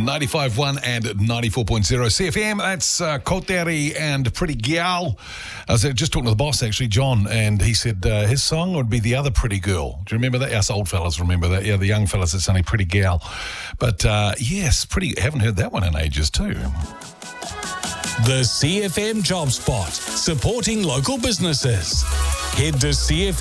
95.1 and 94.0 CFM. That's Koteri and Pretty Gal. I was just talking to the boss, actually, John, and he said his song would be The Other Pretty Girl. Do you remember that? Us old fellas remember that. Yeah, the young fellas, it's only Pretty Gal. But yes, haven't heard that one in ages too. The CFM Job Spot, supporting local businesses. Head to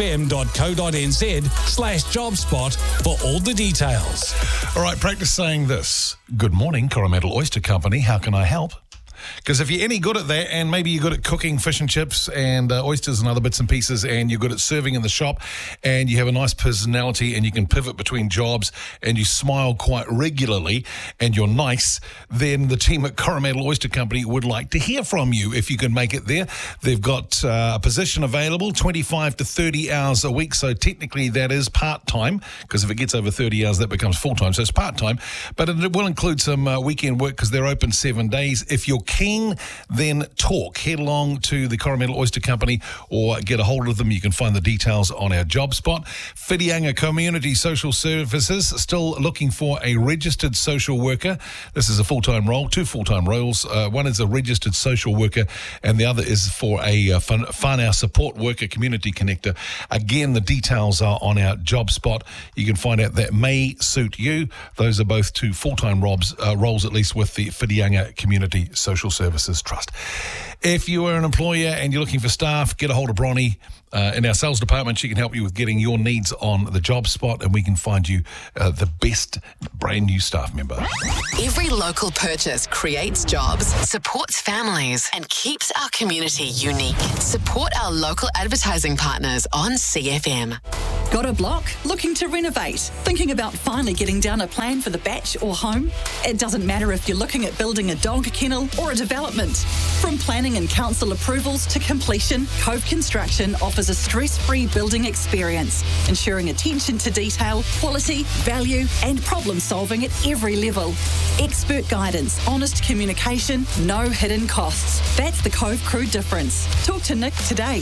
cfm.co.nz/jobspot for all the details. All right, practice saying this. Good morning, Coromandel Oyster Company. How can I help? Because if you're any good at that, and maybe you're good at cooking fish and chips and oysters and other bits and pieces, and you're good at serving in the shop, and you have a nice personality, and you can pivot between jobs, and you smile quite regularly, and you're nice, then the team at Coromandel Oyster Company would like to hear from you if you can make it there. They've got a position available, 25 to 30 hours a week, so technically that is part-time, because if it gets over 30 hours, that becomes full-time, so it's part-time, but it will include some weekend work because they're open 7 days. If you're keen, then talk. Head along to the Coromandel Oyster Company or get a hold of them. You can find the details on our job spot. Whitianga Community Social Services, still looking for a registered social worker. This is a full-time role, 2 full-time roles. One is a registered social worker and the other is for a whānau support worker, community connector. Again, the details are on our job spot. You can find out that may suit you. Those are both 2 full-time roles, at least with the Whitianga Community Social Services Trust. If you are an employer and you're looking for staff, get a hold of Bronnie in our sales department. She can help you with getting your needs on the job spot, and we can find you the best brand new staff member. Every local purchase creates jobs, supports families, and keeps our community unique. Support our local advertising partners on CFM. Got a block? Looking to renovate? Thinking about finally getting down a plan for the batch or home? It doesn't matter if you're looking at building a dog kennel or a development. From planning and council approvals to completion, Cove Construction offers a stress-free building experience, ensuring attention to detail, quality, value and problem-solving at every level. Expert guidance, honest communication, no hidden costs. That's the Cove Crew difference. Talk to Nick today.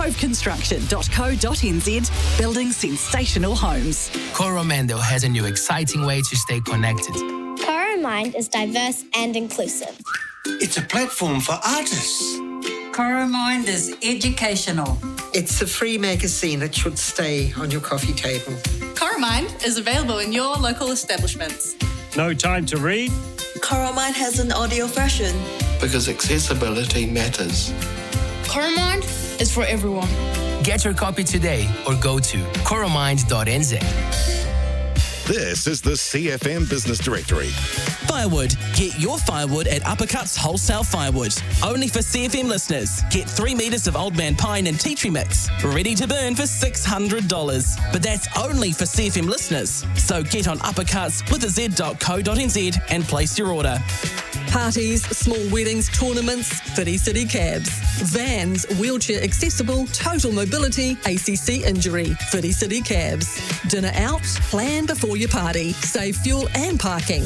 coveconstruction.co.nz, building sensational homes. Coromandel has a new exciting way to stay connected. Coromind is diverse and inclusive. It's a platform for artists. Coromind is educational. It's a free magazine that should stay on your coffee table. Coromind is available in your local establishments. No time to read? Coromind has an audio version. Because accessibility matters. Coromind is for everyone. Get your copy today or go to coromind.nz. This is the CFM Business Directory. Firewood. Get your firewood at Uppercuts Wholesale Firewood. Only for CFM listeners. Get 3 metres of Old Man Pine and tea tree mix. Ready to burn for $600. But that's only for CFM listeners. So get on uppercuts.co.nz and place your order. Parties, small weddings, tournaments, Whiti City Cabs. Vans, wheelchair accessible, total mobility, ACC injury, Whiti City Cabs. Dinner out, plan before your party. Save fuel and parking.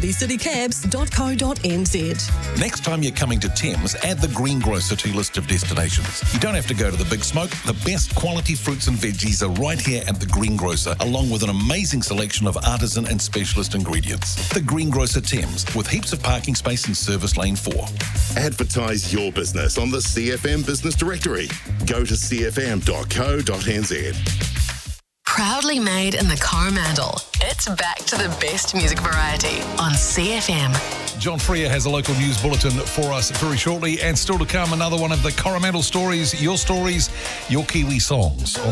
whiticitycabs.co.nz. Next time you're coming to Thames, add the Greengrocer to your list of destinations. You don't have to go to the big smoke. The best quality fruits and veggies are right here at the Greengrocer, along with an amazing selection of artisan and specialist ingredients. The Greengrocer Thames, with heaps of parking space in Service Lane 4. Advertise your business on the CFM Business Directory. Go to cfm.co.nz. Proudly made in the Coromandel. It's back to the best music variety on CFM. John Freer has a local news bulletin for us very shortly, and still to come, another one of the Coromandel stories, your Kiwi songs.